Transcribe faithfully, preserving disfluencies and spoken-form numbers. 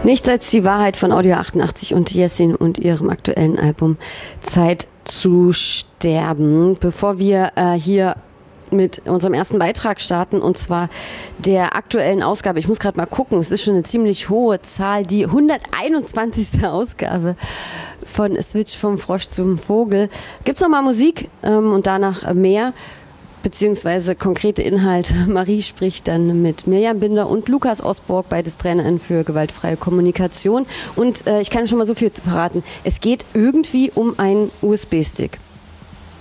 Nichts als die Wahrheit von Audio achtundachtzig und Jessin und ihrem aktuellen Album Zeit zu sterben. Bevor wir äh, hier mit unserem ersten Beitrag starten, und zwar der aktuellen Ausgabe. Ich muss gerade mal gucken, es ist schon eine ziemlich hohe Zahl, die hunderteinundzwanzigste Ausgabe von Switch vom Frosch zum Vogel. Gibt es nochmal Musik ähm, und danach mehr, beziehungsweise konkrete Inhalte. Marie spricht dann mit Mirjam Binder und Lukas Osborg, beides TrainerInnen für gewaltfreie Kommunikation. Und äh, ich kann schon mal so viel verraten. Es geht irgendwie um einen U S B-Stick.